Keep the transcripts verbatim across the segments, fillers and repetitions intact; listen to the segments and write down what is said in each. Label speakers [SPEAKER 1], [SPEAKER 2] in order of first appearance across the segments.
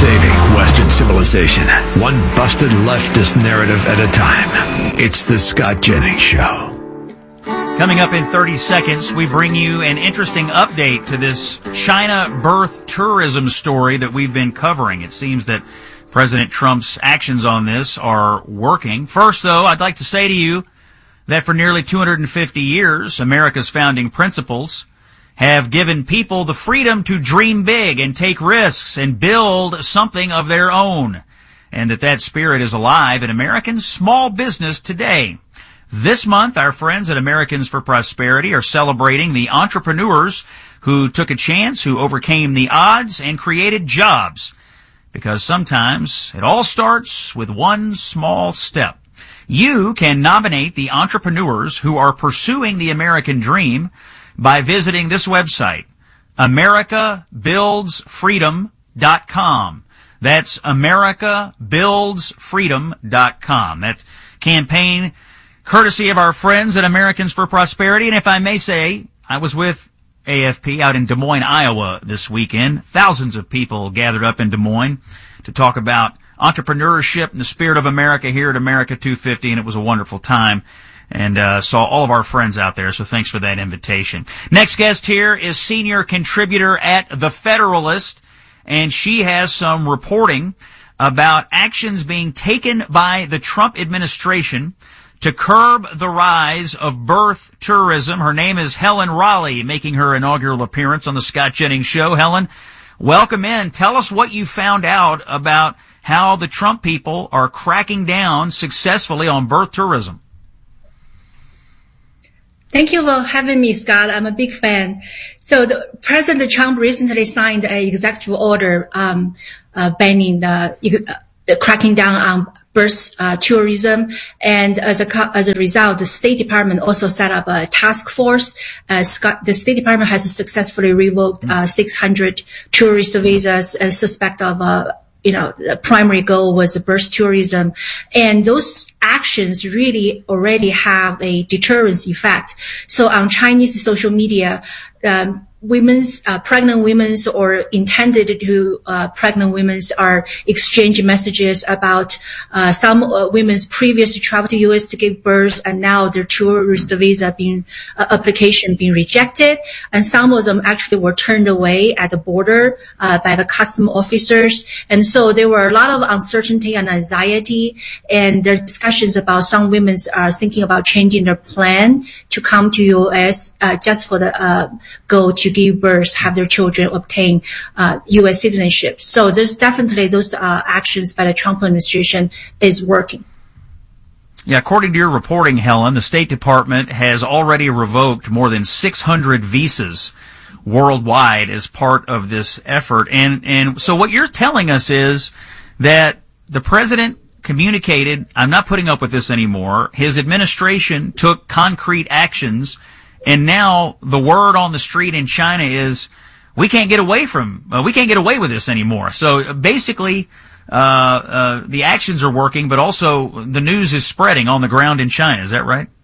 [SPEAKER 1] Saving Western civilization, one busted leftist narrative at a time. It's the Scott Jennings Show.
[SPEAKER 2] Coming up in thirty seconds, we bring you an interesting update to this China birth tourism story that we've been covering. It seems that President Trump's actions on this are working. First, though, I'd like to say to you that for nearly two hundred fifty years, America's founding principles have given people the freedom to dream big and take risks and build something of their own, and that that spirit is alive in American small business today. This month, our friends at Americans for Prosperity are celebrating the entrepreneurs who took a chance, who overcame the odds, and created jobs. Because sometimes it all starts with one small step. You can nominate the entrepreneurs who are pursuing the American dream by visiting this website, America Builds Freedom dot com. That's America Builds Freedom dot com. That campaign courtesy of our friends at Americans for Prosperity. And if I may say, I was with A F P out in Des Moines, Iowa this weekend. Thousands of people gathered up in Des Moines to talk about entrepreneurship and the spirit of America here at America two fifty, and it was a wonderful time. And uh saw all of our friends out there, so thanks for that invitation. Next guest here is senior contributor at The Federalist, and she has some reporting about actions being taken by the Trump administration to curb the rise of birth tourism. Her name is Helen Raleigh, making her inaugural appearance on the Scott Jennings Show. Helen, welcome in. Tell us what you found out about how the Trump people are cracking down successfully on birth tourism.
[SPEAKER 3] Thank you for having me, Scott. I'm a big fan. So the, President Trump recently signed an executive order um, uh, banning the uh, cracking down on birth uh, tourism, and as a as a result, the State Department also set up a task force. Uh, Scott, the State Department has successfully revoked uh, six hundred tourist visas, uh, suspect of uh, you know, the primary goal was birth tourism. And those actions really already have a deterrence effect. So on Chinese social media, um, women's, uh, pregnant women's or intended to, uh, pregnant women's are exchanging messages about, uh, some uh, women's previously traveled to U S to give birth, and now their tourist visa being, uh, application being rejected. And some of them actually were turned away at the border, uh, by the custom officers. And so there were a lot of uncertainty and anxiety, and there are discussions about some women are thinking about changing their plan to come to U S, uh, just for the, uh, goal to give birth, have their children obtain uh, U S citizenship. So there's definitely those uh, actions by the Trump administration is working.
[SPEAKER 2] Yeah, according to your reporting, Helen, the State Department has already revoked more than six hundred visas worldwide as part of this effort. And and so what you're telling us is that the president communicated, I'm not putting up with this anymore. His administration took concrete actions. And now the word on the street in China is we can't get away from uh, we can't get away with this anymore. So basically, uh, uh, the actions are working, but also the news is spreading on the ground in China. Is that right?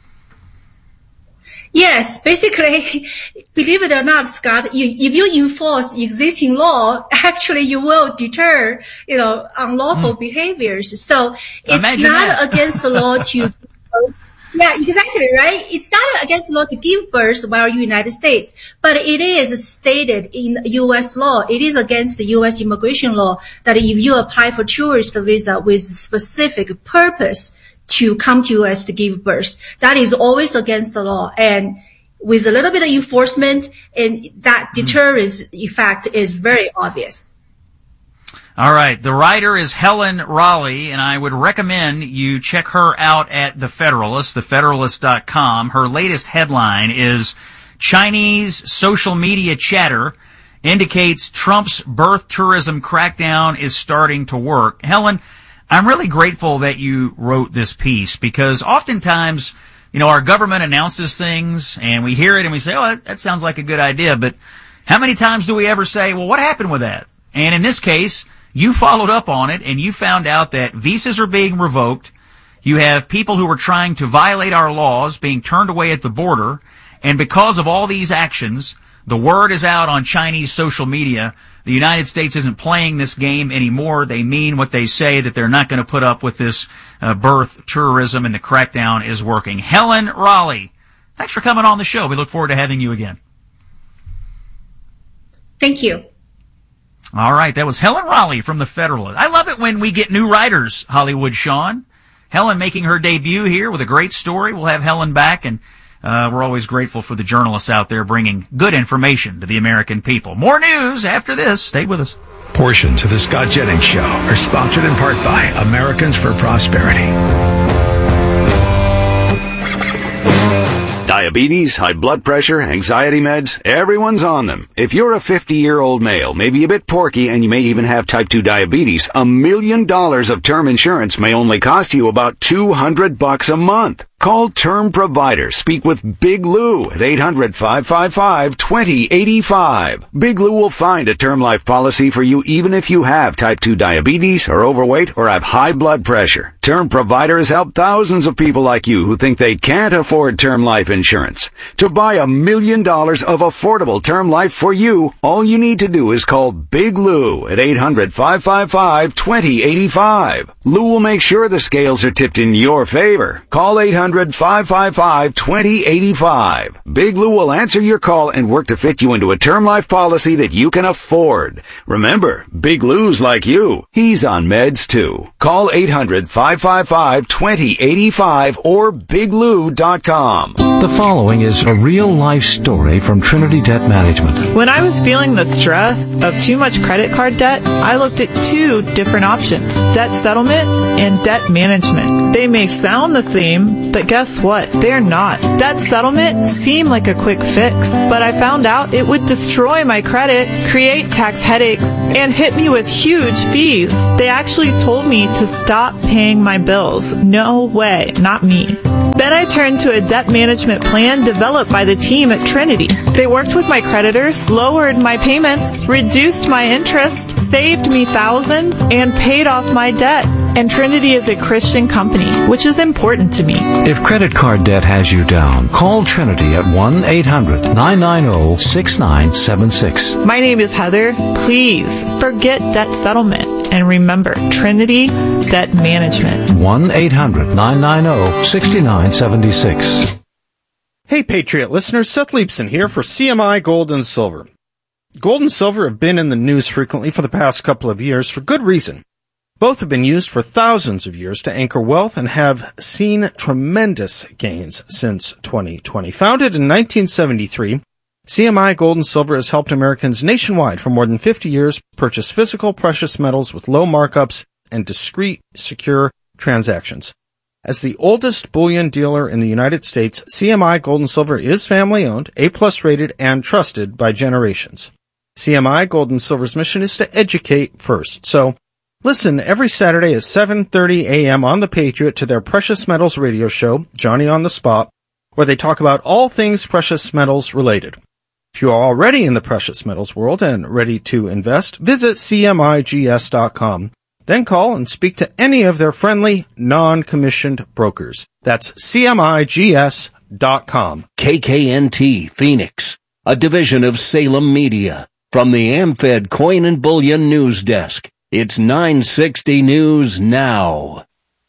[SPEAKER 3] Yes, basically, believe it or not, Scott, you, if you enforce existing law, actually you will deter, you know, unlawful mm. behaviors. So it's
[SPEAKER 2] Imagine
[SPEAKER 3] not
[SPEAKER 2] that.
[SPEAKER 3] against the law to. Yeah, exactly, right? It's not against the law to give birth while in the United States, but it is stated in U S law. It is against the U S immigration law that if you apply for tourist visa with specific purpose to come to U S to give birth, that is always against the law. And with a little bit of enforcement, and that deterrence effect is very obvious.
[SPEAKER 2] All right. The writer is Helen Raleigh, and I would recommend you check her out at The Federalist, the federalist dot com. Her latest headline is Chinese social media chatter indicates Trump's birth tourism crackdown is starting to work. Helen, I'm really grateful that you wrote this piece because oftentimes, you know, our government announces things and we hear it and we say, oh, that, that sounds like a good idea. But how many times do we ever say, well, what happened with that? And in this case, you followed up on it, and you found out that visas are being revoked. You have people who are trying to violate our laws being turned away at the border. And because of all these actions, the word is out on Chinese social media the United States isn't playing this game anymore. They mean what they say, that they're not going to put up with this uh, birth tourism, and the crackdown is working. Helen Raleigh, thanks for coming on the show. We look forward to having you again.
[SPEAKER 3] Thank you.
[SPEAKER 2] All right, that was Helen Raleigh from The Federalist. I love it when we get new writers, Hollywood Sean. Helen making her debut here with a great story. We'll have Helen back, and uh, we're always grateful for the journalists out there bringing good information to the American people. More news after this. Stay with us.
[SPEAKER 1] Portions of the Scott Jennings Show are sponsored in part by Americans for Prosperity.
[SPEAKER 4] Diabetes, high blood pressure, anxiety meds, everyone's on them. If you're a fifty-year-old male, maybe a bit porky, and you may even have type two diabetes, a million dollars of term insurance may only cost you about two hundred bucks a month. Call Term Provider. Speak with Big Lou at eight hundred, five five five, two zero eight five. Big Lou will find a term life policy for you even if you have type two diabetes, are overweight, or have high blood pressure. Term Provider has helped thousands of people like you who think they can't afford term life insurance. To buy a million dollars of affordable term life for you, all you need to do is call Big Lou at eight hundred, five five five, two zero eight five. Lou will make sure the scales are tipped in your favor. Call eight hundred, five five five, two zero eight five. Big Lou will answer your call and work to fit you into a term life policy that you can afford. Remember, Big Lou's like you. He's on meds too. Call eight hundred, five five five, two zero eight five or big lou dot com.
[SPEAKER 5] The following is a real-life story from Trinity Debt Management.
[SPEAKER 6] When I was feeling the stress of too much credit card debt, I looked at two different options: debt settlement and debt management. They may sound the same, but guess what? They're not. Debt settlement seemed like a quick fix, but I found out it would destroy my credit, create tax headaches, and hit me with huge fees. They actually told me to stop paying my bills. No way, not me. Then I turned to a debt management plan developed by the team at Trinity. They worked with my creditors, lowered my payments, reduced my interest, saved me thousands, and paid off my debt. And Trinity is a Christian company, which is important to me.
[SPEAKER 5] If credit card debt has you down, call Trinity at one eight hundred, nine nine zero, six nine seven six.
[SPEAKER 6] My name is Heather. Please forget debt settlement and remember Trinity Debt Management.
[SPEAKER 5] one eight hundred, nine nine zero, six nine seven six.
[SPEAKER 7] Hey, Patriot listeners, Seth Leibson here for C M I Gold and Silver. Gold and silver have been in the news frequently for the past couple of years for good reason. Both have been used for thousands of years to anchor wealth and have seen tremendous gains since twenty twenty. Founded in nineteen seventy-three, C M I Gold and Silver has helped Americans nationwide for more than fifty years purchase physical precious metals with low markups and discreet, secure transactions. As the oldest bullion dealer in the United States, C M I Gold and Silver is family-owned, A-plus rated, and trusted by generations. C M I Gold and Silver's mission is to educate first, so listen every Saturday at seven thirty a.m. on The Patriot to their Precious Metals radio show, Johnny on the Spot, where they talk about all things precious metals related. If you are already in the precious metals world and ready to invest, visit C M I G S dot com. Then call and speak to any of their friendly, non-commissioned brokers. That's C M I G S dot com.
[SPEAKER 8] K K N T Phoenix, a division of Salem Media. From the AmFed Coin and Bullion News Desk, it's nine sixty News Now.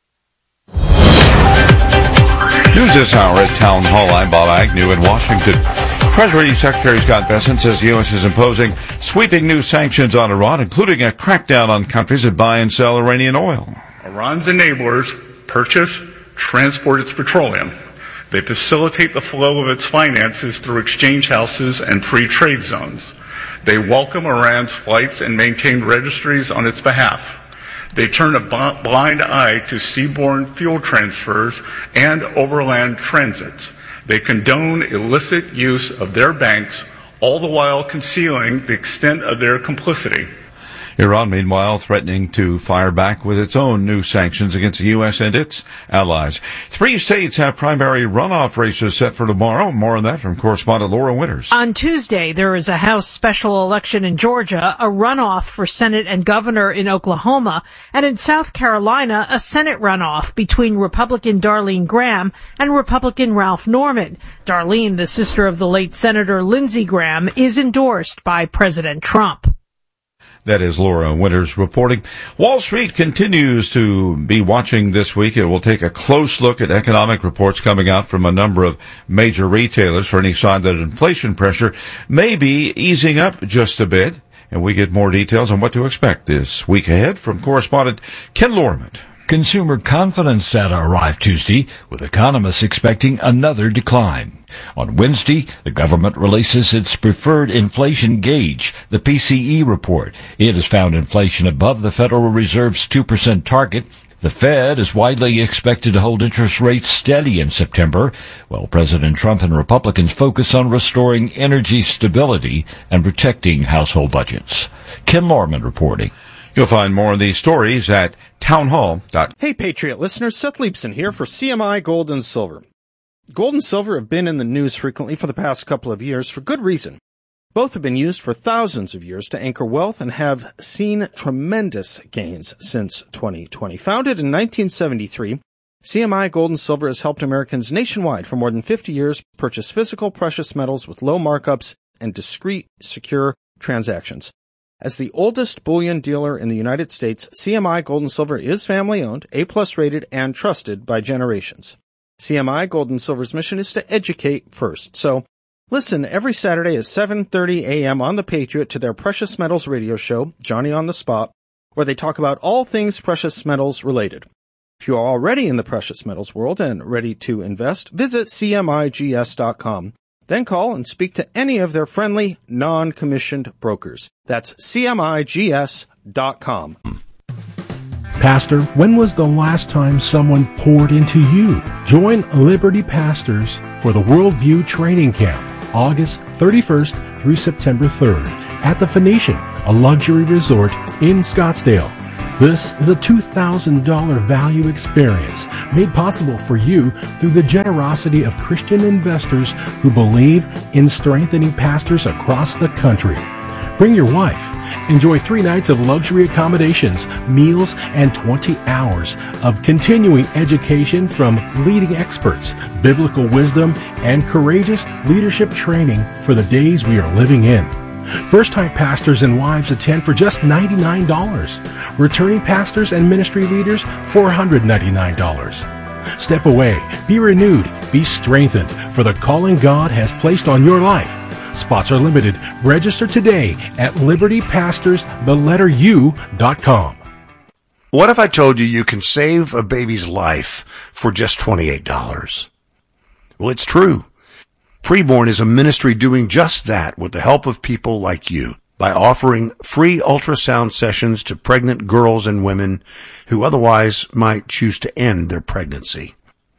[SPEAKER 9] News this hour at Town Hall. I'm Bob Agnew in Washington. Treasury Secretary Scott Bessent says the U S is imposing sweeping new sanctions on Iran, including a crackdown on countries that buy and sell Iranian oil.
[SPEAKER 10] Iran's enablers purchase, transport its petroleum. They facilitate the flow of its finances through exchange houses and free trade zones. They welcome Iran's flights and maintain registries on its behalf. They turn a blind eye to seaborne fuel transfers and overland transits. They condone illicit use of their banks, all the while concealing the extent of their complicity.
[SPEAKER 9] Iran, meanwhile, threatening to fire back with its own new sanctions against the U S and its allies. Three states have primary runoff races set for tomorrow. More on that from correspondent Laura Winters.
[SPEAKER 11] On Tuesday, there is a House special election in Georgia, a runoff for Senate and governor in Oklahoma, and in South Carolina, a Senate runoff between Republican Darlene Graham and Republican Ralph Norman. Darlene, the sister of the late Senator Lindsey Graham, is endorsed by President Trump.
[SPEAKER 9] That is Laura Winters reporting. Wall Street continues to be watching this week. It will take a close look at economic reports coming out from a number of major retailers for any sign that inflation pressure may be easing up just a bit. And we get more details on what to expect this week ahead from correspondent Ken Lorman.
[SPEAKER 12] Consumer confidence data arrived Tuesday, with economists expecting another decline. On Wednesday, the government releases its preferred inflation gauge, the P C E report. It has found inflation above the Federal Reserve's two percent target. The Fed is widely expected to hold interest rates steady in September, while President Trump and Republicans focus on restoring energy stability and protecting household budgets. Ken Lorman reporting.
[SPEAKER 9] You'll find more of these stories at townhall dot com.
[SPEAKER 7] Hey, Patriot listeners, Seth Leibson here for C M I Gold and Silver. Gold and silver have been in the news frequently for the past couple of years for good reason. Both have been used for thousands of years to anchor wealth and have seen tremendous gains since twenty twenty. Founded in nineteen seventy-three, C M I Gold and Silver has helped Americans nationwide for more than fifty years purchase physical precious metals with low markups and discreet, secure transactions. As the oldest bullion dealer in the United States, C M I Gold and Silver is family-owned, A-plus rated, and trusted by generations. C M I Gold and Silver's mission is to educate first, so listen every Saturday at seven thirty a.m. on The Patriot to their Precious Metals radio show, Johnny on the Spot, where they talk about all things precious metals related. If you are already in the precious metals world and ready to invest, visit C M I G S dot com. Then call and speak to any of their friendly, non-commissioned brokers. That's C M I G S dot com.
[SPEAKER 13] Pastor, when was the last time someone poured into you? Join Liberty Pastors for the Worldview Training Camp, August thirty-first through September third, at the Phoenician, a luxury resort in Scottsdale. This is a two thousand dollars value experience made possible for you through the generosity of Christian investors who believe in strengthening pastors across the country. Bring your wife. Enjoy three nights of luxury accommodations, meals, and twenty hours of continuing education from leading experts, biblical wisdom, and courageous leadership training for the days we are living in. First-time pastors and wives attend for just ninety-nine dollars. Returning pastors and ministry leaders, four hundred ninety-nine dollars. Step away, be renewed, be strengthened for the calling God has placed on your life. Spots are limited. Register today at liberty pastors the letter u dot com.
[SPEAKER 14] What if I told you you can save a baby's life for just twenty-eight dollars? Well, it's true. Preborn is a ministry doing just that with the help of people like you by offering free ultrasound sessions to pregnant girls and women who otherwise might choose to end their pregnancy.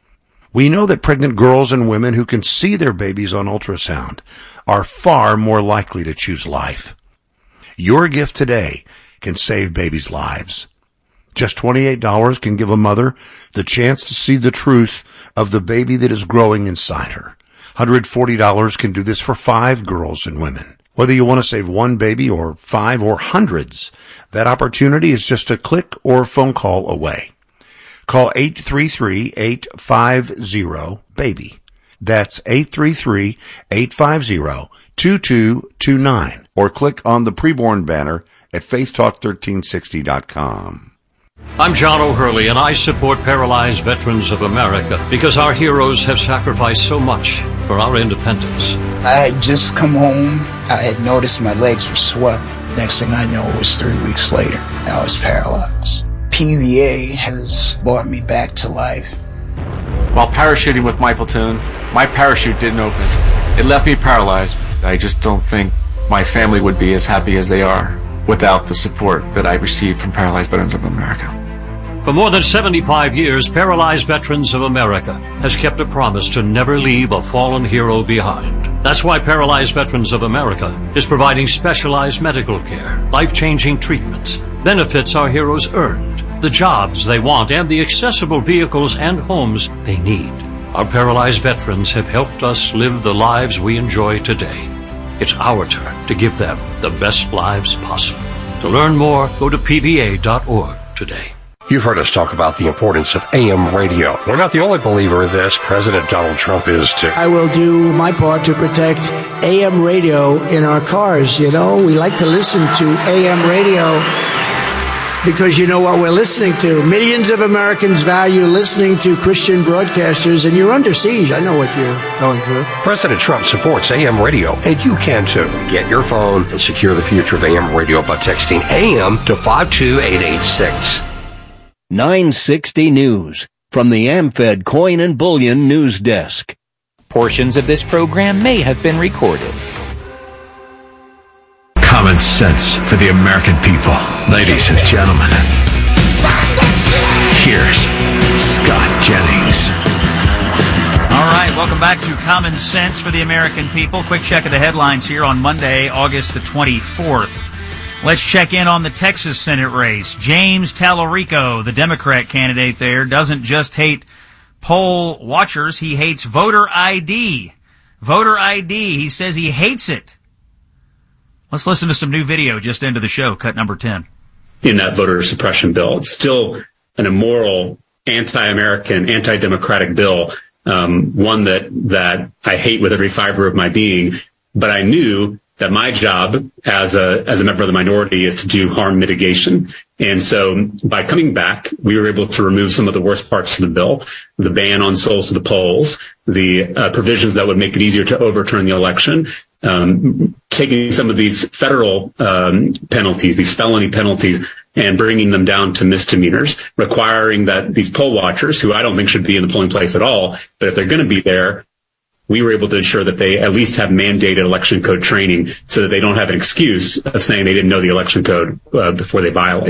[SPEAKER 14] We know that pregnant girls and women who can see their babies on ultrasound are far more likely to choose life. Your gift today can save babies' lives. Just twenty-eight dollars can give a mother the chance to see the truth of the baby that is growing inside her. one hundred forty dollars can do this for five girls and women. Whether you want to save one baby or five or hundreds, that opportunity is just a click or phone call away. Call eight three three, eight five zero, BABY. That's eight three three, eight five zero, two two two nine. Or click on the Preborn banner at faith talk thirteen sixty dot com.
[SPEAKER 15] I'm John O'Hurley, and I support Paralyzed Veterans of America because our heroes have sacrificed so much for our independence.
[SPEAKER 16] I had just come home. I had noticed my legs were swelling. Next thing I know, it was three weeks later. I was paralyzed. P V A has brought me back to life.
[SPEAKER 17] While parachuting with my platoon, my parachute didn't open. It left me paralyzed. I just don't think my family would be as happy as they are without the support that I received from Paralyzed Veterans of America.
[SPEAKER 15] For more than seventy-five years, Paralyzed Veterans of America has kept a promise to never leave a fallen hero behind. That's why Paralyzed Veterans of America is providing specialized medical care, life-changing treatments, benefits our heroes earned, the jobs they want, and the accessible vehicles and homes they need. Our paralyzed veterans have helped us live the lives we enjoy today. It's our turn to give them the best lives possible. To learn more, go to P V A dot org today.
[SPEAKER 18] You've heard us talk about the importance of A M radio. We're not the only believer in this. President Donald Trump is too.
[SPEAKER 19] I will do my part to protect A M radio in our cars. You know, we like to listen to A M radio because you know what we're listening to. Millions of Americans value listening to Christian broadcasters, and you're under siege. I know what you're going through.
[SPEAKER 18] President Trump supports A M radio, and you can too. Get your phone and secure the future of A M radio by texting A M to five two eight eight six.
[SPEAKER 8] nine sixty News from the AmFed Coin and Bullion News Desk.
[SPEAKER 20] Portions of this program may have been recorded.
[SPEAKER 1] Common sense for the American people. Ladies and gentlemen, here's Scott Jennings.
[SPEAKER 2] All right, welcome back to Common Sense for the American People. Quick check of the headlines here on Monday, August the twenty-fourth. Let's check in on the Texas Senate race. James Tallarico, the Democrat candidate there, doesn't just hate poll watchers, he hates voter I D. Voter I D, he says he hates it. Let's listen to some new video just into the show, cut number ten.
[SPEAKER 21] In that voter suppression bill, it's still an immoral, anti-American, anti-democratic bill, um, one that, that I hate with every fiber of my being, but I knew that my job as a as a member of the minority is to do harm mitigation. And so by coming back, we were able to remove some of the worst parts of the bill, the ban on souls to the polls, the uh, provisions that would make it easier to overturn the election, um, taking some of these federal um, penalties, these felony penalties, and bringing them down to misdemeanors, requiring that these poll watchers, who I don't think should be in the polling place at all, but if they're going to be there, we were able to ensure that they at least have mandated election code training so that they don't have an excuse of saying they didn't know the election code uh, before they violate.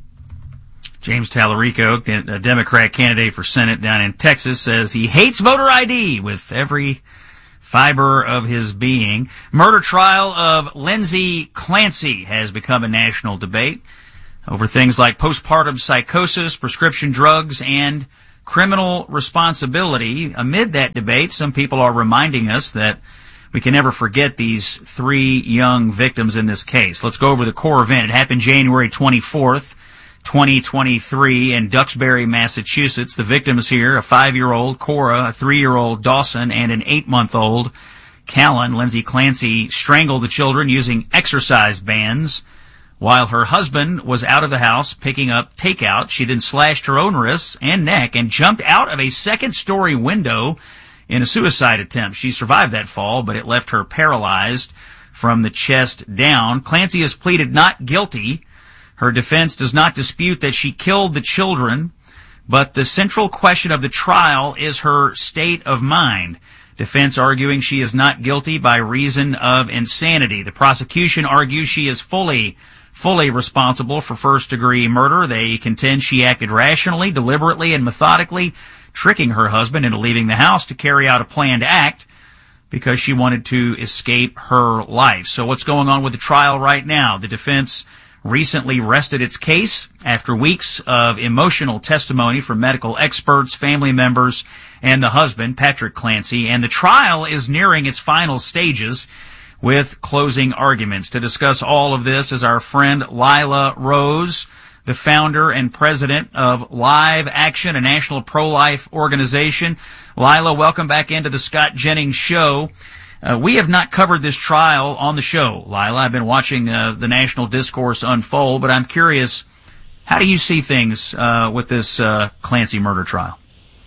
[SPEAKER 2] James Tallarico, a Democrat candidate for Senate down in Texas, says he hates voter I D with every fiber of his being. Murder trial of Lindsay Clancy has become a national debate over things like postpartum psychosis, prescription drugs, and criminal responsibility. Amid that debate, some people are reminding us that we can never forget these three young victims in this case. Let's go over the core event. It happened January twenty-fourth, twenty twenty-three in Duxbury, Massachusetts. The victims here, a five-year-old Cora, a three-year-old Dawson, and an eight-month-old Callan. Lindsay Clancy strangled the children using exercise bands while her husband was out of the house picking up takeout. She then slashed her own wrists and neck and jumped out of a second-story window in a suicide attempt. She survived that fall, but it left her paralyzed from the chest down. Clancy has pleaded not guilty. Her defense does not dispute that she killed the children, but the central question of the trial is her state of mind. Defense arguing she is not guilty by reason of insanity. The prosecution argues she is fully fully responsible for first-degree murder. They contend she acted rationally, deliberately, and methodically, tricking her husband into leaving the house to carry out a planned act because she wanted to escape her life. So what's going on with the trial right now? The defense recently rested its case after weeks of emotional testimony from medical experts, family members, and the husband, Patrick Clancy, and the trial is nearing its final stages with closing arguments. To discuss all of this is our friend Lila Rose, the founder and president of Live Action, a national pro-life organization. Lila, welcome back into the Scott Jennings Show. Uh, we have not covered this trial on the show, Lila. I've been watching uh, the national discourse unfold, but I'm curious, how do you see things uh, with this uh, Clancy murder trial?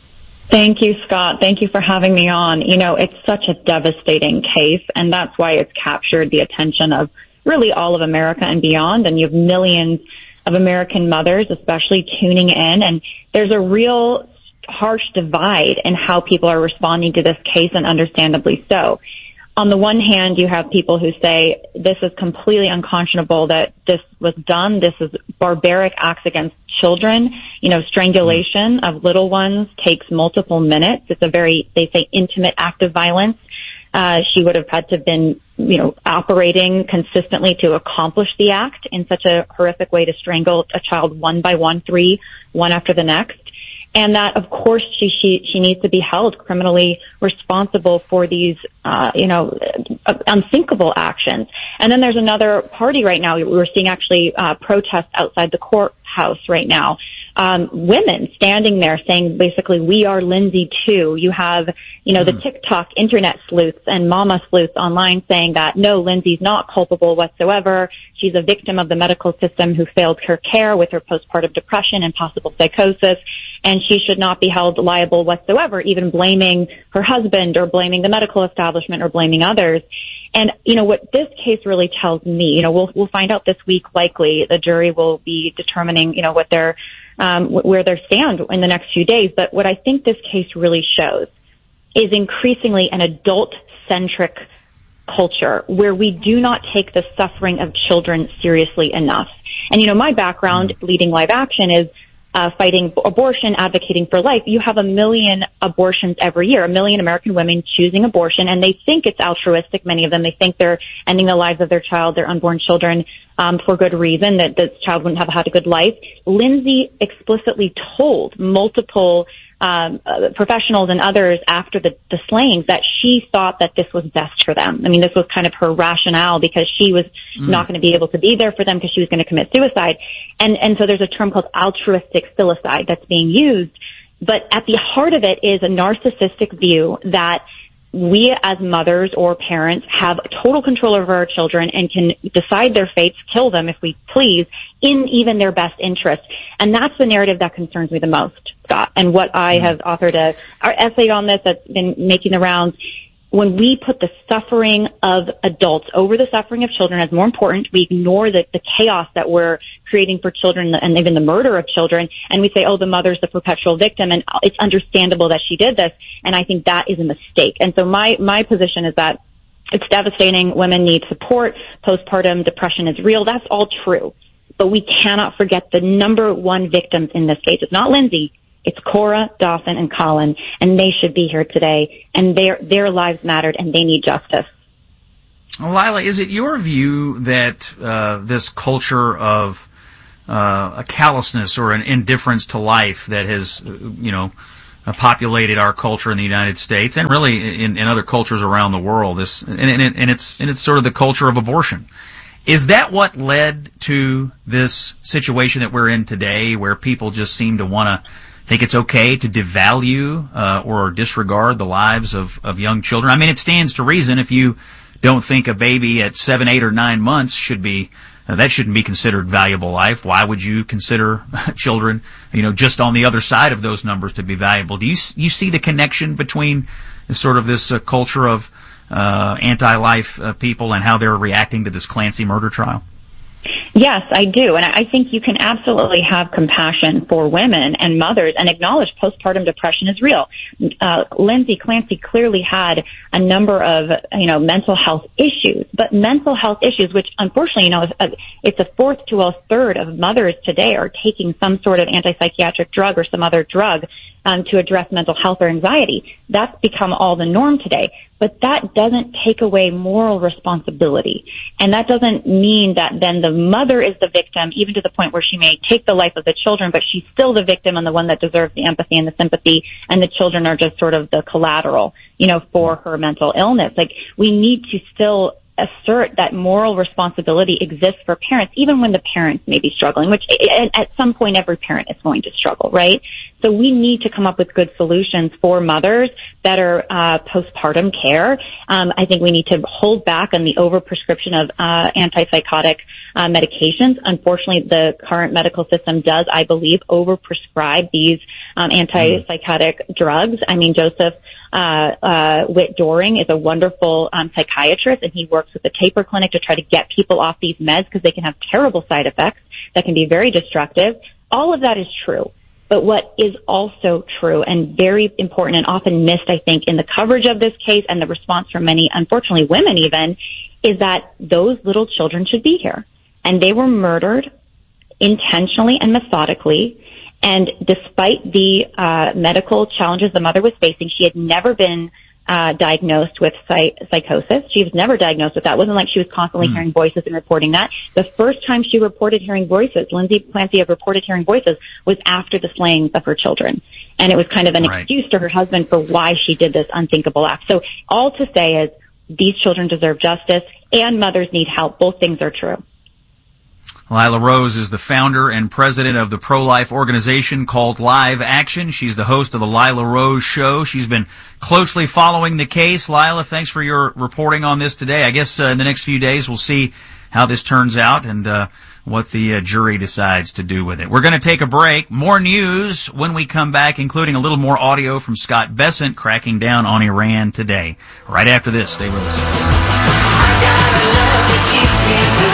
[SPEAKER 22] Thank you, Scott. Thank you for having me on. You know, it's such a devastating case, and that's why it's captured the attention of really all of America and beyond. And you have millions of American mothers, especially tuning in. And there's a real harsh divide in how people are responding to this case, and understandably so. On the one hand, you have people who say this is completely unconscionable that this was done. This is barbaric acts against children. You know, strangulation of little ones takes multiple minutes. It's a very, they say, intimate act of violence. Uh, she would have had to have been, you know, operating consistently to accomplish the act in such a horrific way to strangle a child one by one, three, one after the next. And that, of course, she, she, she needs to be held criminally responsible for these, uh, you know, unthinkable actions. And then there's another party right now. We're seeing actually, uh, protests outside the courthouse right now, um, women standing there saying basically, we are Lindsay too. You have, you know, the TikTok internet sleuths and mama sleuths online saying that no, Lindsay's not culpable whatsoever. She's a victim of the medical system who failed her care with her postpartum depression and possible psychosis, and she should not be held liable whatsoever, even blaming her husband or blaming the medical establishment or blaming others. And, you know, what this case really tells me, you know, we'll, we'll find out this week, likely the jury will be determining, you know, what their, um, where they stand in the next few days. But what I think this case really shows is increasingly an adult-centric culture where we do not take the suffering of children seriously enough. And, you know, my background leading Live Action is Uh, fighting abortion, advocating for life. You have a million abortions every year, a million American women choosing abortion, and they think it's altruistic. Many of them, they think they're ending the lives of their child, their unborn children, um, for good reason, that this child wouldn't have had a good life. Lindsay explicitly told multiple um, uh, professionals and others after the, the slayings that she thought that this was best for them. I mean, this was kind of her rationale because she was mm. not going to be able to be there for them because she was going to commit suicide. And, and so there's a term called altruistic filicide that's being used. But at the heart of it is a narcissistic view that we as mothers or parents have total control over our children and can decide their fates, kill them if we please, in even their best interest. And that's the narrative that concerns me the most, Scott. And what I have authored a our essay on this that's been making the rounds. When we put the suffering of adults over the suffering of children as more important, we ignore the, the chaos that we're creating for children and even the murder of children, and we say, oh, the mother's the perpetual victim, and it's understandable that she did this, and I think that is a mistake. And so my, my position is that it's devastating. Women need support. Postpartum depression is real. That's all true. But we cannot forget the number one victims in this case. It's not Lindsay. It's Cora, Dawson, and Colin, and they should be here today, and their their lives mattered, and they need justice.
[SPEAKER 2] Well, Lila, is it your view that uh, this culture of uh, a callousness or an indifference to life that has, you know, uh, populated our culture in the United States and really in, in other cultures around the world, this and, and, and it's and it's sort of the culture of abortion? Is that what led to this situation that we're in today, where people just seem to want to think it's okay to devalue uh, or disregard the lives of, of young children? I mean, it stands to reason if you don't think a baby at seven, eight, or nine months should be uh, that shouldn't be considered valuable life. Why would you consider children, you know, just on the other side of those numbers to be valuable? Do you you see the connection between sort of this uh, culture of uh, anti-life uh, people and how they're reacting to this Clancy murder trial?
[SPEAKER 22] Yes, I do. And I think you can absolutely have compassion for women and mothers and acknowledge postpartum depression is real. Uh, Lindsay Clancy clearly had a number of, you know, mental health issues, but mental health issues, which unfortunately, you know, is a, it's a fourth to a third of mothers today are taking some sort of antipsychiatric drug or some other drug um, to address mental health or anxiety. That's become all the norm today. But that doesn't take away moral responsibility. And that doesn't mean that then the mother is the victim, even to the point where she may take the life of the children, but she's still the victim and the one that deserves the empathy and the sympathy, and the children are just sort of the collateral, you know, for her mental illness. Like, we need to still assert that moral responsibility exists for parents, even when the parents may be struggling, which at some point every parent is going to struggle, right? So we need to come up with good solutions for mothers, better uh, postpartum care. Um, I think we need to hold back on the overprescription of uh, antipsychotic uh, medications. Unfortunately, the current medical system does, I believe, overprescribe these um, antipsychotic drugs. I mean, Joseph uh, uh, Witt Doring is a wonderful um, psychiatrist, and he works with the Taper Clinic to try to get people off these meds because they can have terrible side effects that can be very destructive. All of that is true. But what is also true and very important and often missed, I think, in the coverage of this case and the response from many, unfortunately, women even, is that those little children should be here. And they were murdered intentionally and methodically. And despite the uh, medical challenges the mother was facing, she had never been Uh, diagnosed with psych- psychosis. She was never diagnosed with that. It wasn't like she was constantly mm. hearing voices and reporting that. The first time she reported hearing voices, Lindsay Clancy had reported hearing voices, was after the slayings of her children. And it was kind of an right. excuse to her husband for why she did this unthinkable act. So all to say is these children deserve justice and mothers need help. Both things are true.
[SPEAKER 2] Lila Rose is the founder and president of the pro-life organization called Live Action. She's the host of the Lila Rose Show. She's been closely following the case. Lila, thanks for your reporting on this today. I guess uh, in the next few days we'll see how this turns out and uh, what the uh, jury decides to do with it. We're going to take a break. More news when we come back, including a little more audio from Scott Bessent cracking down on Iran today. Right after this, stay with us.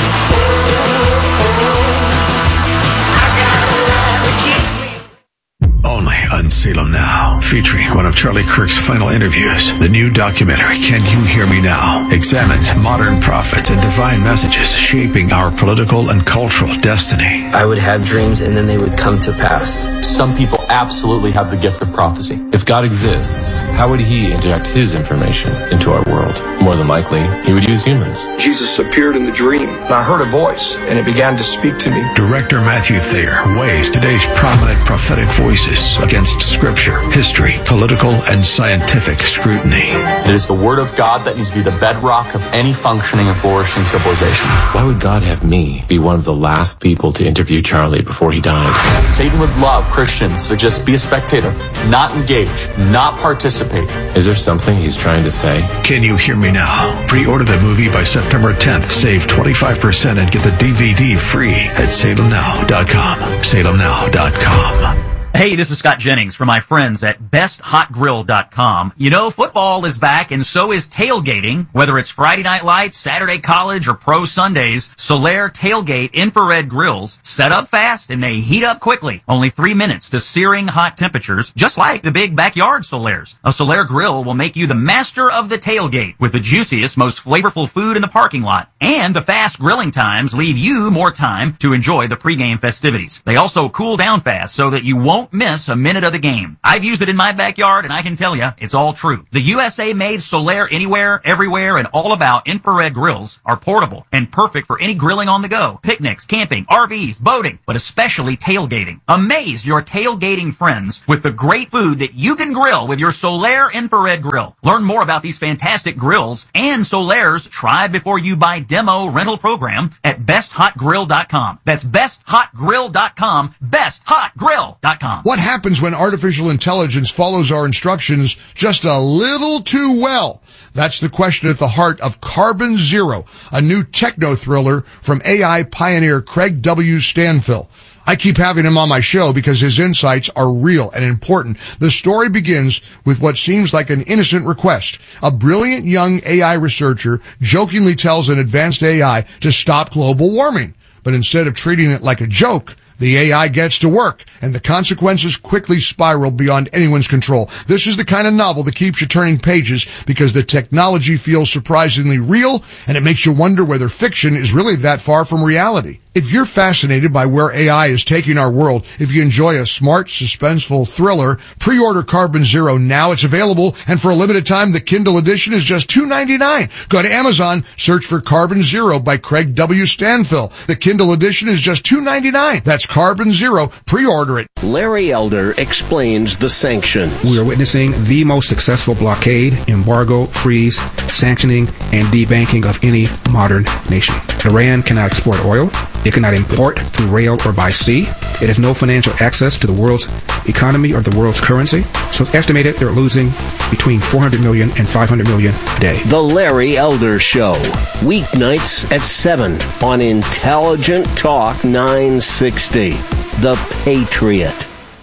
[SPEAKER 1] Only on Salem Now, featuring one of Charlie Kirk's final interviews. The new documentary, Can You Hear Me Now?, examines modern prophets and divine messages shaping our political and cultural destiny.
[SPEAKER 3] I would have dreams and then they would come to pass.
[SPEAKER 4] Some people absolutely have the gift of prophecy. If God exists, how would he inject his information into our world? More than likely, he would use humans.
[SPEAKER 23] Jesus appeared in the dream, and I heard a voice, and it began to speak to me.
[SPEAKER 1] Director Matthew Thayer weighs today's prominent prophetic voices against scripture, history, political, and scientific scrutiny.
[SPEAKER 4] It is the word of God that needs to be the bedrock of any functioning and flourishing civilization. Why would God have me be one of the last people to interview Charlie before he died? Satan would love Christians to just be a spectator, not engage, not participate. Is there something he's trying to say?
[SPEAKER 1] Can You Hear Me Now? Pre-order the movie by September tenth. Save twenty-five percent and get the D V D free at salem now dot com. salem now dot com.
[SPEAKER 2] Hey, this is Scott Jennings from my friends at best hot grill dot com. You know, football is back and so is tailgating. Whether it's Friday Night Lights, Saturday College, or Pro Sundays, Solaire Tailgate infrared grills set up fast and they heat up quickly. Only three minutes to searing hot temperatures, just like the big backyard Solaire's. A Solaire grill will make you the master of the tailgate with the juiciest, most flavorful food in the parking lot. And the fast grilling times leave you more time to enjoy the pregame festivities. They also cool down fast so that you won't miss a minute of the game. I've used it in my backyard and I can tell you it's all true. The U S A-made Solaire Anywhere, Everywhere, and All About infrared grills are portable and perfect for any grilling on the go, picnics, camping, R Vs, boating, but especially tailgating. Amaze your tailgating friends with the great food that you can grill with your Solaire infrared grill. Learn more about these fantastic grills and Solaire's try before you buy demo rental program at best hot grill dot com. That's best hot grill dot com, best hot grill dot com.
[SPEAKER 24] What happens when artificial intelligence follows our instructions just a little too well? That's the question at the heart of Carbon Zero, a new techno thriller from A I pioneer Craig W. Stanfill. I keep having him on my show because his insights are real and important. The story begins with what seems like an innocent request. A brilliant young A I researcher jokingly tells an advanced A I to stop global warming. But instead of treating it like a joke, the A I gets to work, and the consequences quickly spiral beyond anyone's control. This is the kind of novel that keeps you turning pages because the technology feels surprisingly real, and it makes you wonder whether fiction is really that far from reality. If you're fascinated by where A I is taking our world, if you enjoy a smart, suspenseful thriller, pre-order Carbon Zero now. It's available, and for a limited time, the Kindle edition is just two ninety-nine. Go to Amazon, search for Carbon Zero by Craig W. Stanfill. The Kindle edition is just two ninety-nine. That's Carbon Zero. Pre-order it.
[SPEAKER 8] Larry Elder explains the sanctions.
[SPEAKER 25] We are witnessing the most successful blockade, embargo, freeze, sanctioning, and debanking of any modern nation. Iran cannot export oil. It cannot import through rail or by sea. It has no financial access to the world's economy or the world's currency. So it's estimated they're losing between four hundred million and five hundred million a day.
[SPEAKER 8] The Larry Elder Show. Weeknights at seven on Intelligent Talk nine sixty. The Patriot.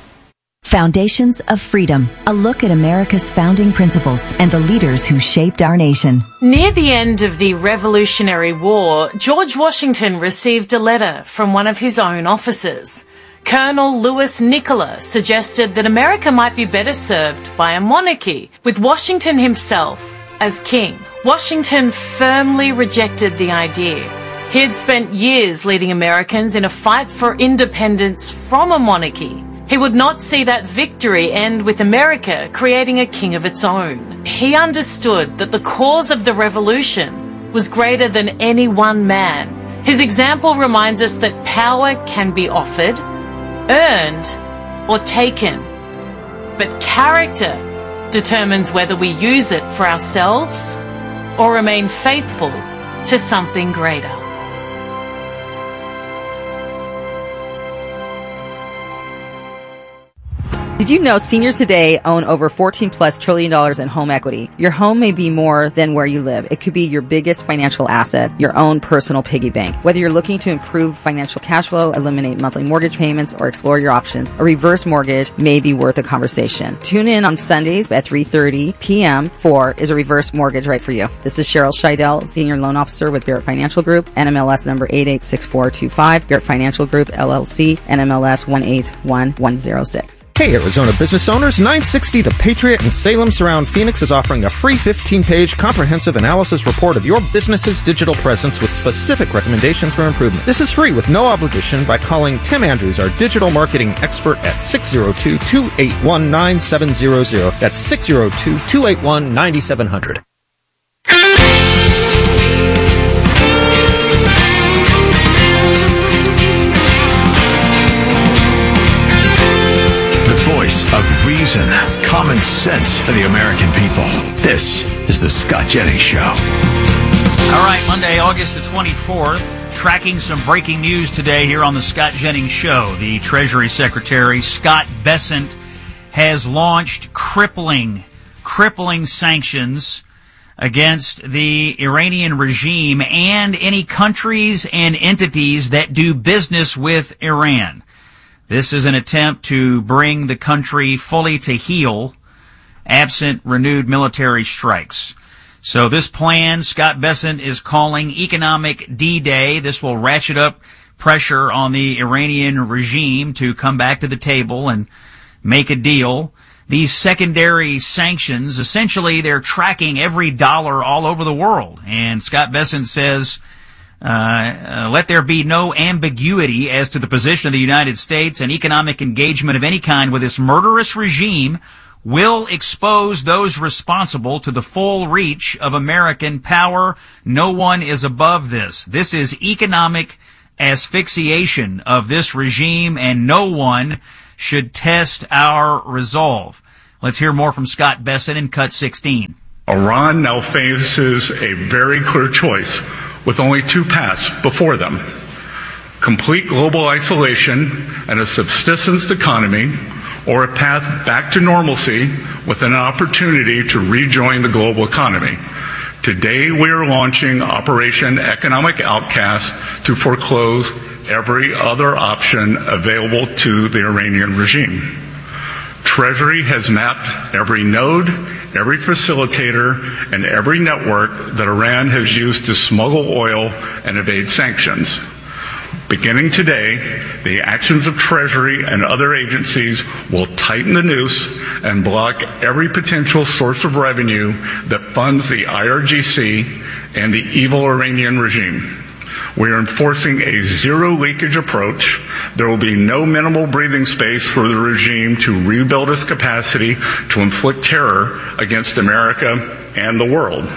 [SPEAKER 26] Foundations of Freedom, a look at America's founding principles and the leaders who shaped our nation.
[SPEAKER 27] Near the end of the Revolutionary War, George Washington received a letter from one of his own officers. Colonel Louis Nicola suggested that America might be better served by a monarchy, with Washington himself as king. Washington firmly rejected the idea. He had spent years leading Americans in a fight for independence from a monarchy. He would not see that victory end with America creating a king of its own. He understood that the cause of the revolution was greater than any one man. His example reminds us that power can be offered, earned, or taken. But character determines whether we use it for ourselves or remain faithful to something greater.
[SPEAKER 5] Did you know seniors today own over fourteen plus trillion dollars in home equity? Your home may be more than where you live. It could be your biggest financial asset, your own personal piggy bank. Whether you're looking to improve financial cash flow, eliminate monthly mortgage payments, or explore your options, a reverse mortgage may be worth a conversation. Tune in on Sundays at three thirty p.m. for Is a Reverse Mortgage Right for You? This is Cheryl Scheidel, Senior Loan Officer with Barrett Financial Group, N M L S number eight eight six four two five, Barrett Financial Group, L L C, N M L S one eight one one zero six.
[SPEAKER 6] Hey, Arizona business owners, nine sixty The Patriot in Salem Surround Phoenix is offering a free fifteen-page comprehensive analysis report of your business's digital presence with specific recommendations for improvement. This is free with no obligation by calling Tim Andrews, our digital marketing expert, at six oh two, two eight one, nine seven zero zero. That's six oh two, two eight one, nine seven zero zero.
[SPEAKER 1] Voice of reason, common sense for the American people. This is the Scott Jennings Show.
[SPEAKER 2] All right, Monday, August the twenty-fourth, tracking some breaking news today here on the Scott Jennings Show. The Treasury Secretary, Scott Bessent, has launched crippling, crippling sanctions against the Iranian regime and any countries and entities that do business with Iran. This is an attempt to bring the country fully to heel, absent renewed military strikes. So this plan, Scott Bessent is calling Economic D-Day. This will ratchet up pressure on the Iranian regime to come back to the table and make a deal. These secondary sanctions, essentially they're tracking every dollar all over the world. And Scott Bessent says, Uh, uh, let there be no ambiguity as to the position of the United States, and economic engagement of any kind with this murderous regime will expose those responsible to the full reach of American power. No one is above this. This is economic asphyxiation of this regime, and no one should test our resolve. Let's hear more from Scott Bessent in Cut sixteen.
[SPEAKER 7] Iran now faces a very clear choice, with only two paths before them: complete global isolation and a subsistence economy, or a path back to normalcy with an opportunity to rejoin the global economy. Today we are launching Operation Economic Outcast to foreclose every other option available to the Iranian regime. Treasury has mapped every node, every facilitator, and every network that Iran has used to smuggle oil and evade sanctions. Beginning today, the actions of Treasury and other agencies will tighten the noose and block every potential source of revenue that funds the I R G C and the evil Iranian regime. We are enforcing a zero leakage approach. There will be no minimal breathing space for the regime to rebuild its capacity to inflict terror against America and the world.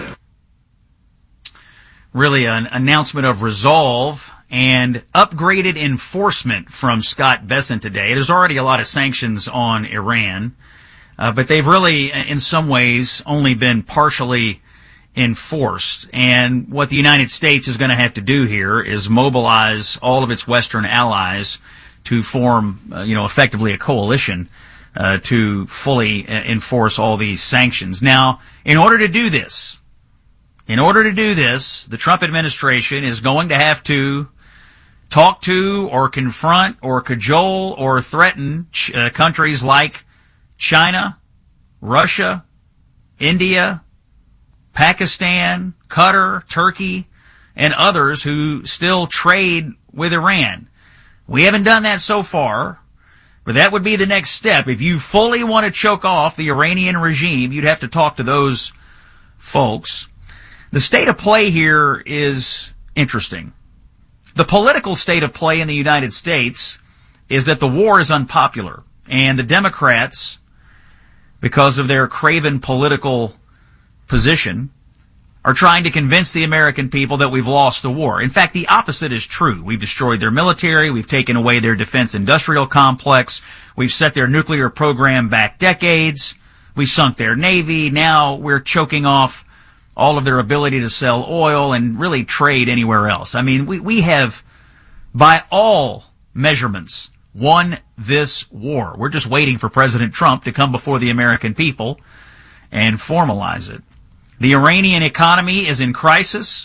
[SPEAKER 2] Really an announcement of resolve and upgraded enforcement from Scott Bessent today. There's already a lot of sanctions on Iran, uh, but they've really, in some ways, only been partially enforced. And what the United States is going to have to do here is mobilize all of its Western allies to form, uh, you know, effectively a coalition uh, to fully uh, enforce all these sanctions. Now, in order to do this, in order to do this, the Trump administration is going to have to talk to or confront or cajole or threaten ch- uh, countries like China, Russia, India, Pakistan, Qatar, Turkey, and others who still trade with Iran. We haven't done that so far, but that would be the next step. If you fully want to choke off the Iranian regime, you'd have to talk to those folks. The state of play here is interesting. The political state of play in the United States is that the war is unpopular, and the Democrats, because of their craven political position, are trying to convince the American people that we've lost the war. In fact, the opposite is true. We've destroyed their military. We've taken away their defense industrial complex. We've set their nuclear program back decades. We sunk their navy. Now we're choking off all of their ability to sell oil and really trade anywhere else. I mean, we, we have, by all measurements, won this war. We're just waiting for President Trump to come before the American people and formalize it. The Iranian economy is in crisis.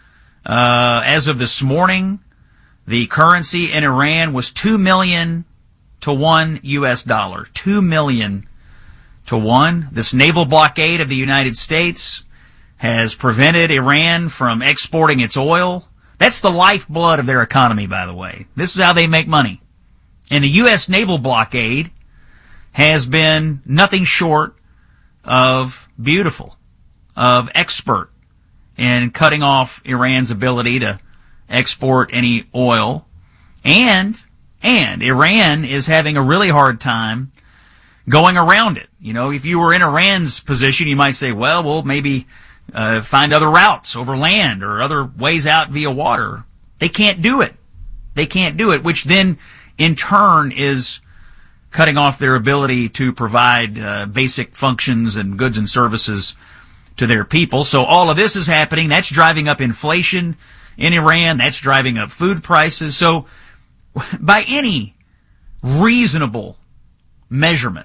[SPEAKER 2] Uh, as of this morning, the currency in Iran was two million to one U S dollar. two million to one. This naval blockade of the United States has prevented Iran from exporting its oil. That's the lifeblood of their economy, by the way. This is how they make money. And the U S naval blockade has been nothing short of beautiful, of expert in cutting off Iran's ability to export any oil. And, and Iran is having a really hard time going around it. You know, if you were in Iran's position, you might say, well, we'll maybe uh, find other routes over land or other ways out via water. They can't do it. They can't do it, which then in turn is cutting off their ability to provide uh, basic functions and goods and services to their people. So all of this is happening. That's driving up inflation in Iran. That's driving up food prices. So by any reasonable measurement,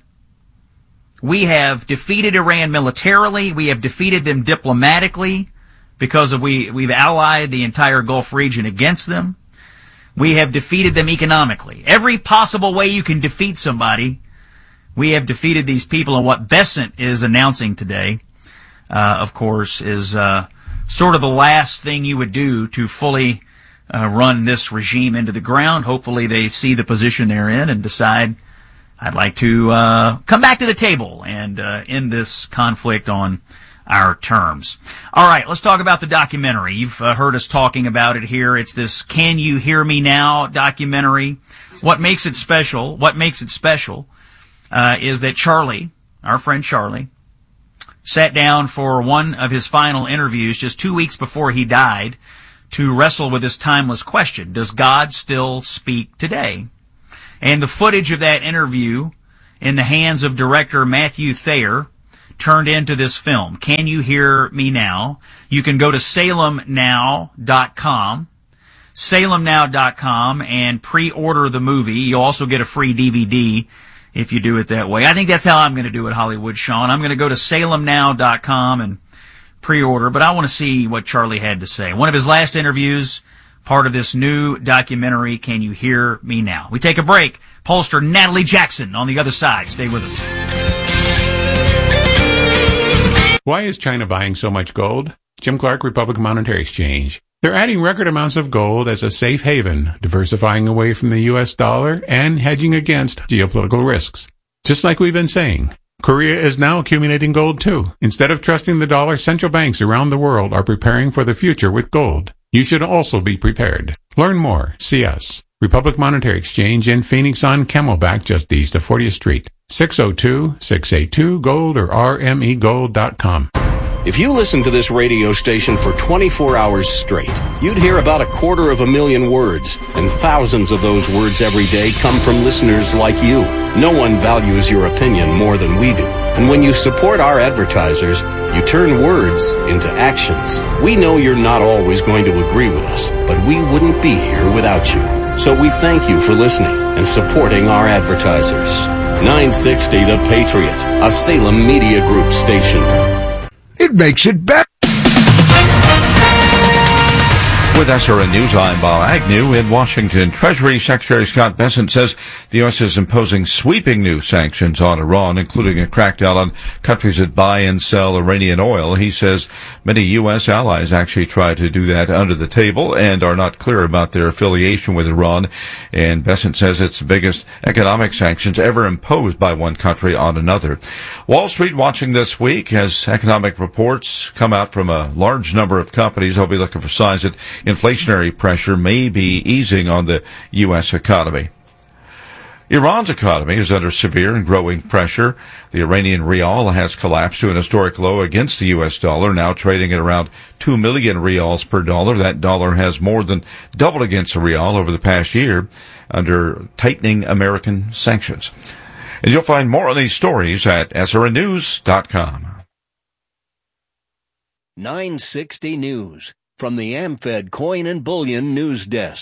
[SPEAKER 2] we have defeated Iran militarily. We have defeated them diplomatically because of we, we've allied the entire Gulf region against them. We have defeated them economically. Every possible way you can defeat somebody, we have defeated these people. And what Bessent is announcing today, uh, of course, is uh, sort of the last thing you would do to fully uh, run this regime into the ground. Hopefully they see the position they're in and decide, I'd like to uh, come back to the table and uh, end this conflict on our terms. All right, let's talk about the documentary. You've uh, heard us talking about it here. It's this Can You Hear Me Now documentary. What makes it special, what makes it special uh, is that Charlie, our friend Charlie, sat down for one of his final interviews just two weeks before he died to wrestle with this timeless question. Does God still speak today? And the footage of that interview in the hands of director Matthew Thayer turned into this film, Can You Hear Me Now? You can go to salem now dot com, salem now dot com, and pre-order the movie. You'll also get a free D V D if you do it that way. I think that's how I'm going to do it, Hollywood Sean. I'm going to go to salem now dot com and pre-order, but I want to see what Charlie had to say. One of his last interviews, part of this new documentary, Can You Hear Me Now? We take a break. Pollster Natalie Jackson on the other side. Stay with us.
[SPEAKER 9] Why is China buying so much gold? Jim Clark, Republic Monetary Exchange. They're adding record amounts of gold as a safe haven, diversifying away from the U S dollar and hedging against geopolitical risks. Just like we've been saying, Korea is now accumulating gold too. Instead of trusting the dollar, central banks around the world are preparing for the future with gold. You should also be prepared. Learn more. See us. Republic Monetary Exchange in Phoenix on Camelback, just east of fortieth Street. six oh two, six eight two, gold or r m e gold dot com.
[SPEAKER 8] If you listen to this radio station for twenty-four hours straight, you'd hear about a quarter of a million words, and thousands of those words every day come from listeners like you. No one values your opinion more than we do. And when you support our advertisers, you turn words into actions. We know you're not always going to agree with us, but we wouldn't be here without you. So we thank you for listening and supporting our advertisers. nine sixty The Patriot, a Salem Media Group station.
[SPEAKER 24] It makes it better.
[SPEAKER 10] With S R N News, I'm Bob Agnew in Washington. Treasury Secretary Scott Bessent says the U S is imposing sweeping new sanctions on Iran, including a crackdown on countries that buy and sell Iranian oil. He says many U S allies actually try to do that under the table and are not clear about their affiliation with Iran. And Bessent says it's the biggest economic sanctions ever imposed by one country on another. Wall Street watching this week as economic reports come out from a large number of companies. I'll be looking for signs that inflationary pressure may be easing on the U S economy. Iran's economy is under severe and growing pressure. The Iranian rial has collapsed to an historic low against the U S dollar, now trading at around two million rials per dollar. That dollar has more than doubled against the rial over the past year under tightening American sanctions. And you'll find more on these stories at S R N news dot com.
[SPEAKER 8] nine sixty News. From the AmFed Coin and Bullion News Desk.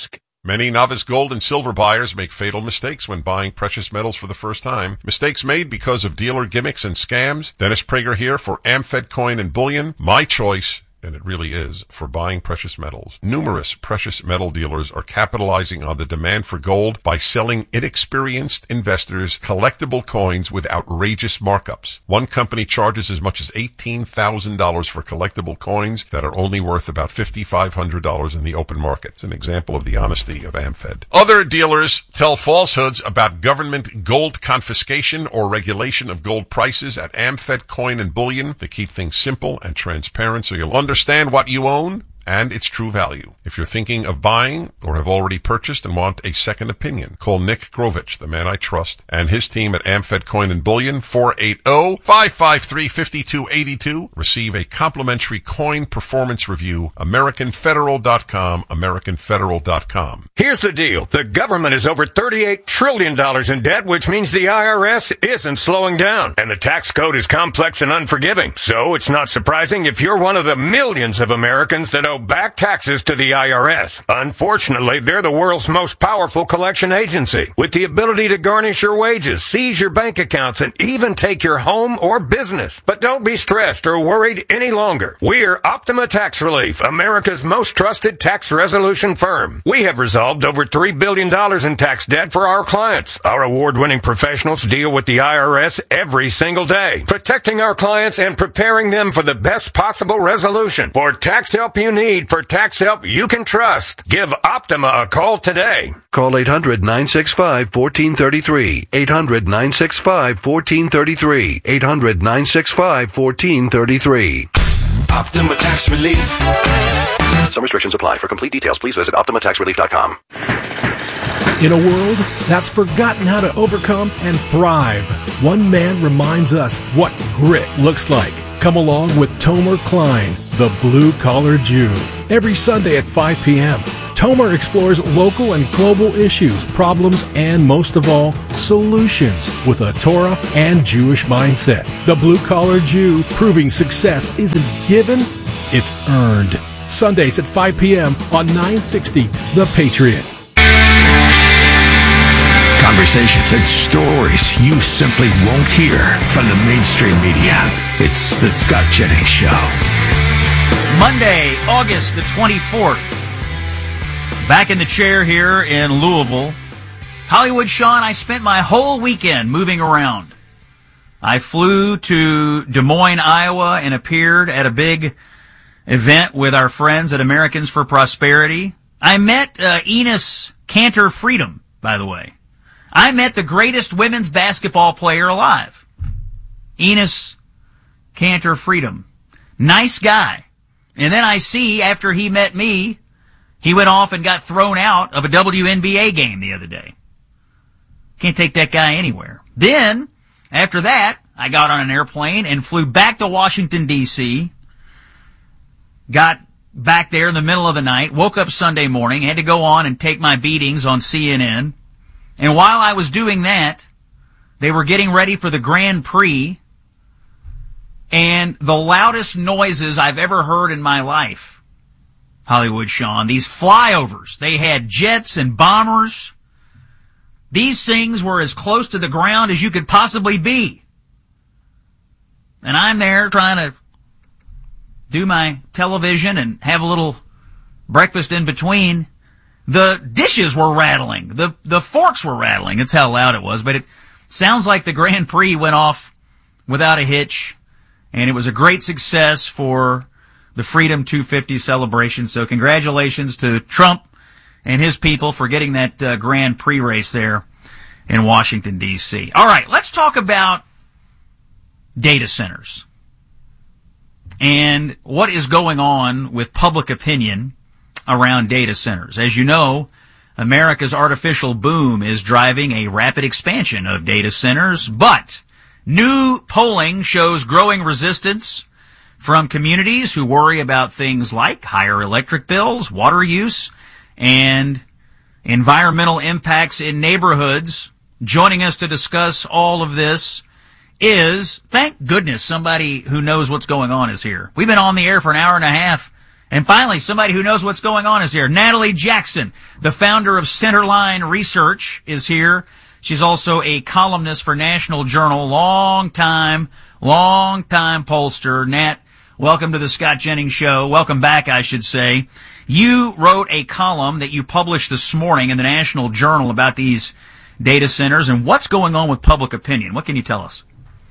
[SPEAKER 11] Many novice gold and silver buyers make fatal mistakes when buying precious metals for the first time. Mistakes made because of dealer gimmicks and scams. Dennis Prager here for AmFed Coin and Bullion. My choice, and it really is, for buying precious metals. Numerous precious metal dealers are capitalizing on the demand for gold by selling inexperienced investors collectible coins with outrageous markups. One company charges as much as eighteen thousand dollars for collectible coins that are only worth about five thousand five hundred dollars in the open market. It's an example of the honesty of AmFed. Other dealers tell falsehoods about government gold confiscation or regulation of gold prices at AmFed Coin and Bullion. They keep things simple and transparent so you'll understand Understand what you own and its true value. If you're thinking of buying or have already purchased and want a second opinion, call Nick Grovich, the man I trust, and his team at AmFed Coin and Bullion, four eight zero, five five three, five two eight two. Receive a complimentary coin performance review. American Federal dot com, American Federal dot com.
[SPEAKER 12] Here's the deal. The government is over thirty-eight trillion dollars in debt, which means the I R S isn't slowing down. And the tax code is complex and unforgiving. So it's not surprising if you're one of the millions of Americans that owe back taxes to the I R S. Unfortunately, they're the world's most powerful collection agency, with the ability to garnish your wages, seize your bank accounts, and even take your home or business. But don't be stressed or worried any longer. We're Optima Tax Relief, America's most trusted tax resolution firm. We have resolved over three billion dollars in tax debt for our clients. Our award-winning professionals deal with the I R S every single day, protecting our clients and preparing them for the best possible resolution. For tax help you need, for tax help you can trust, give Optima a call today.
[SPEAKER 13] Call eight hundred, nine six five, one four three three. eight hundred, nine six five, one four three three. eight hundred, nine six five, one four three three.
[SPEAKER 14] Optima Tax Relief.
[SPEAKER 13] Some restrictions apply. For complete details, please visit Optima Tax Relief dot com.
[SPEAKER 15] In a world that's forgotten how to overcome and thrive, one man reminds us what grit looks like. Come along with Tomer Klein, the Blue Collar Jew. Every Sunday at five p.m., Tomer explores local and global issues, problems, and most of all, solutions with a Torah and Jewish mindset. The Blue Collar Jew, proving success isn't given, it's earned. Sundays at five p.m. on nine sixty The Patriot.
[SPEAKER 1] Conversations and stories you simply won't hear from the mainstream media. It's the Scott Jennings Show.
[SPEAKER 2] Monday, August the twenty-fourth. Back in the chair here in Louisville. Hollywood Sean, I spent my whole weekend moving around. I flew to Des Moines, Iowa, and appeared at a big event with our friends at Americans for Prosperity. I met uh, Enos Kanter Freedom, by the way. I met the greatest women's basketball player alive, Enos Kanter Freedom. Nice guy. And then I see, after he met me, he went off and got thrown out of a W N B A game the other day. Can't take that guy anywhere. Then, after that, I got on an airplane and flew back to Washington, D C, got back there in the middle of the night, woke up Sunday morning, had to go on and take my beatings on C N N. And while I was doing that, they were getting ready for the Grand Prix, and the loudest noises I've ever heard in my life, Hollywood Sean, these flyovers. They had jets and bombers. These things were as close to the ground as you could possibly be. And I'm there trying to do my television and have a little breakfast in between. The dishes were rattling. The the forks were rattling. That's how loud it was. But it sounds like the Grand Prix went off without a hitch. And it was a great success for the Freedom two fifty celebration. So congratulations to Trump and his people for getting that uh, Grand Prix race there in Washington, D C. All right, let's talk about data centers and what is going on with public opinion around data centers. As you know, America's artificial boom is driving a rapid expansion of data centers, but new polling shows growing resistance from communities who worry about things like higher electric bills, water use, and environmental impacts in neighborhoods. Joining us to discuss all of this is, thank goodness, somebody who knows what's going on is here. We've been on the air for an hour and a half, And finally, somebody who knows what's going on is here. Natalie Jackson, the founder of Centerline Research, is here. She's also a columnist for National Journal, long time, long time pollster. Nat, welcome to the Scott Jennings Show. Welcome back, I should say. You wrote a column that you published this morning in the National Journal about these data centers and what's going on with public opinion. What can you tell us?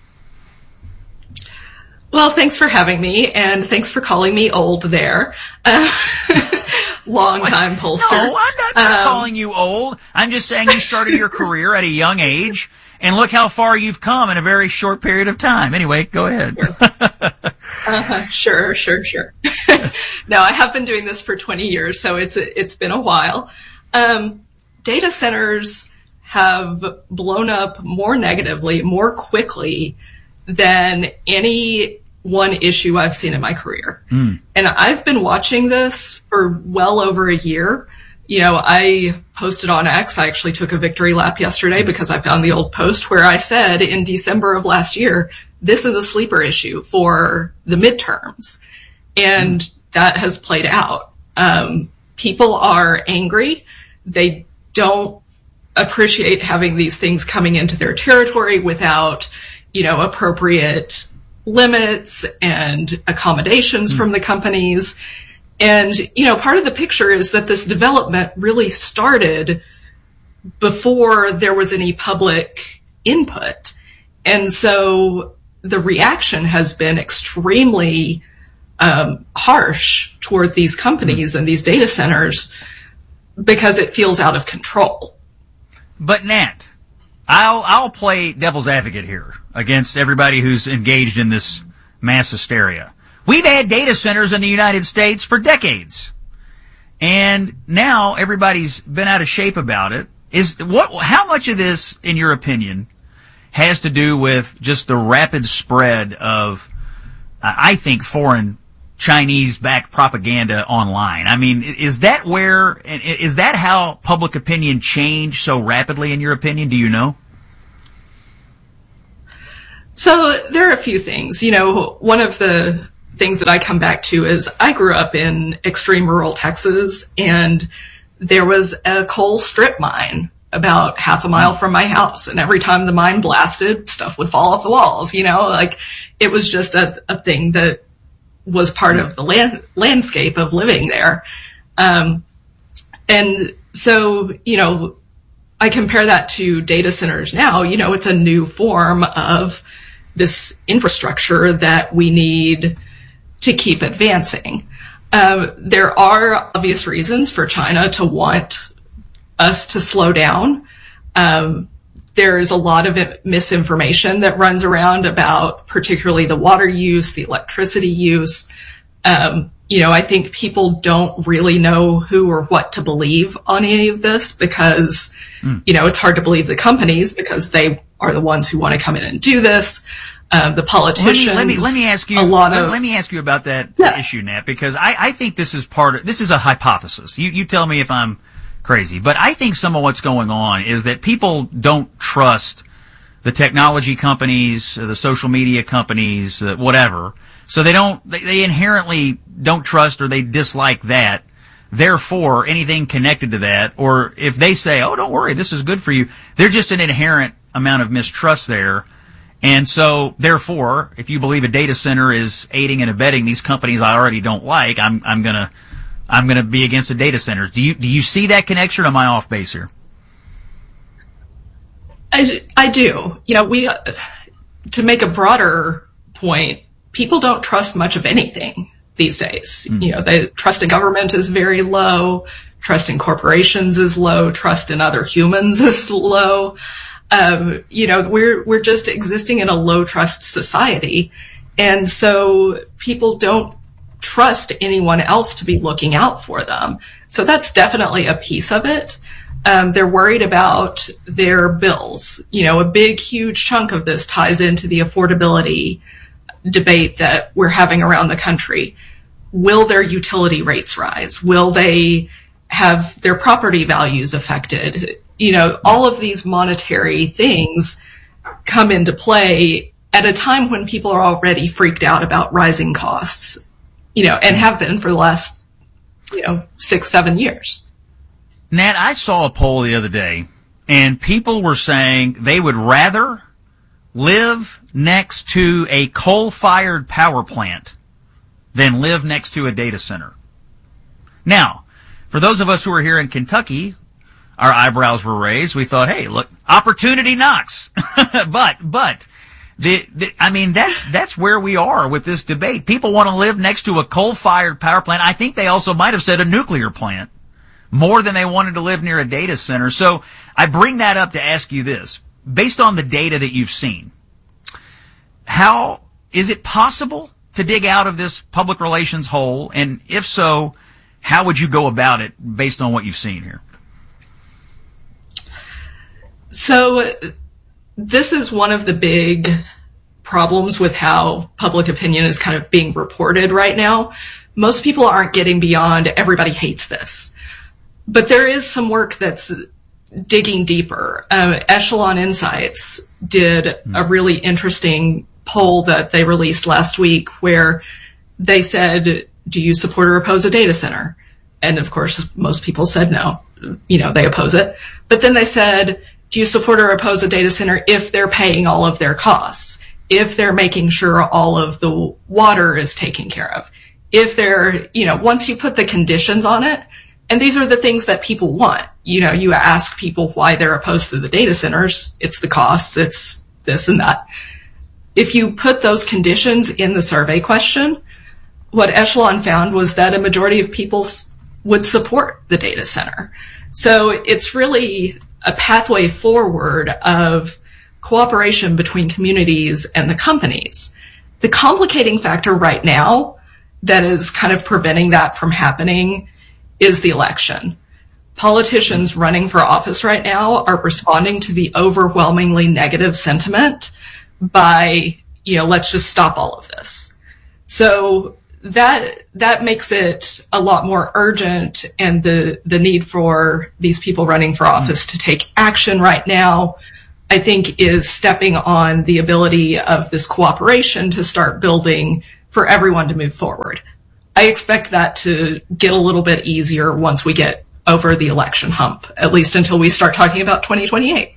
[SPEAKER 16] Well, thanks for having me, and thanks for calling me old there. Uh, long-time pollster.
[SPEAKER 2] No, I'm not, not
[SPEAKER 16] um,
[SPEAKER 2] calling you old. I'm just saying you started your career at a young age, and look how far you've come in a very short period of time. Anyway, go ahead.
[SPEAKER 16] uh, sure, sure, sure. No, I have been doing this for twenty years, so it's it's been a while. Um, data centers have blown up more negatively, more quickly than any one issue I've seen in my career. Mm. And I've been watching this for well over a year. You know, I posted on X, I actually took a victory lap yesterday because I found the old post where I said in December of last year, this is a sleeper issue for the midterms. And mm. that has played out. Um, people are angry. They don't appreciate having these things coming into their territory without, you know, appropriate limits and accommodations mm. from the companies. And, you know, part of the picture is that this development really started before there was any public input. And so the reaction has been extremely um, harsh toward these companies mm. and these data centers because it feels out of control.
[SPEAKER 2] But Nat, I'll I'll play devil's advocate here against everybody who's engaged in this mass hysteria. We've had data centers in the United States for decades, and now everybody's been out of shape about it. Is what? How much of this, in your opinion, has to do with just the rapid spread of, I think, foreign Chinese-backed propaganda online? I mean, is that where? Is that how public opinion changed so rapidly? In your opinion, do you know?
[SPEAKER 16] So there are a few things. You know, one of the things that I come back to is I grew up in extreme rural Texas, and there was a coal strip mine about half a mile from my house. And every time the mine blasted, stuff would fall off the walls, you know, like it was just a, a thing that was part of the land, landscape of living there. Um, and so, you know, I compare that to data centers now. You know, it's a new form of this infrastructure that we need to keep advancing. Um, there are obvious reasons for China to want us to slow down. Um, there is a lot of misinformation that runs around about particularly the water use, the electricity use. Um, you know, I think people don't really know who or what to believe on any of this because, mm. you know, it's hard to believe the companies because they are the ones who want to come in and do this. Um, the politicians.
[SPEAKER 2] Let me, let me, let me ask you,
[SPEAKER 16] a lot
[SPEAKER 2] let,
[SPEAKER 16] of,
[SPEAKER 2] let me ask you about that
[SPEAKER 16] yeah.
[SPEAKER 2] issue, Nat, because I, I think this is part of, this is a hypothesis. You, you tell me if I'm crazy, but I think some of what's going on is that people don't trust the technology companies, the social media companies, uh, whatever. So they don't, they, they inherently don't trust or they dislike that. Therefore, anything connected to that, or if they say, oh, don't worry, this is good for you, there's just an inherent amount of mistrust there. And so, therefore, if you believe a data center is aiding and abetting these companies I already don't like, I'm, I'm gonna, I'm gonna be against the data centers. Do you, do you see that connection, or am I off base here?
[SPEAKER 16] I, I do. You know, we, uh, to make a broader point, people don't trust much of anything these days. Mm. You know, the trust in government is very low. Trust in corporations is low. Trust in other humans is low. Um, you know, we're, we're just existing in a low trust society. And so people don't trust anyone else to be looking out for them. So that's definitely a piece of it. Um, they're worried about their bills. You know, a big, huge chunk of this ties into the affordability debate that we're having around the country. Will their utility rates rise? Will they have their property values affected? You know, all of these monetary things come into play at a time when people are already freaked out about rising costs. you know, and have been for the last, you know, six, seven years.
[SPEAKER 2] Nat, I saw a poll the other day, and people were saying they would rather live next to a coal-fired power plant than live next to a data center. Now, for those of us who are here in Kentucky, our eyebrows were raised. We thought, hey, look, opportunity knocks. but, but, the, the, I mean, that's, that's where we are with this debate. People want to live next to a coal-fired power plant. I think they also might have said a nuclear plant more than they wanted to live near a data center. So I bring that up to ask you this. Based on the data that you've seen, how is it possible to dig out of this public relations hole? And if so, how would you go about it based on what you've seen here?
[SPEAKER 16] So this is one of the big problems with how public opinion is kind of being reported right now. Most people aren't getting beyond everybody hates this. But there is some work that's digging deeper. Uh, Echelon Insights did a really interesting poll that they released last week where they said, do you support or oppose a data center? And of course, most people said no. You know, they oppose it. But then they said, do you support or oppose a data center if they're paying all of their costs? If they're making sure all of the water is taken care of? If they're, you know, once you put the conditions on it, and these are the things that people want. You know, you ask people why they're opposed to the data centers. It's the costs. It's this and that. If you put those conditions in the survey question, what Echelon found was that a majority of people would support the data center. So it's really a pathway forward of cooperation between communities and the companies. The complicating factor right now that is kind of preventing that from happening is the election. Politicians running for office right now are responding to the overwhelmingly negative sentiment by, you know, let's just stop all of this. So that, that makes it a lot more urgent, and the, the need for these people running for office to take action right now, I think, is stepping on the ability of this cooperation to start building for everyone to move forward. I expect that to get a little bit easier once we get over the election hump, at least until we start talking about twenty twenty-eight.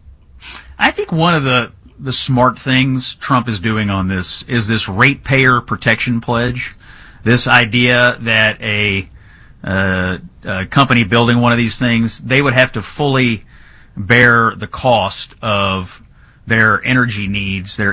[SPEAKER 2] I think one of the, the smart things Trump is doing on this is this ratepayer protection pledge. This idea that a, uh, a company building one of these things, they would have to fully bear the cost of their energy needs, their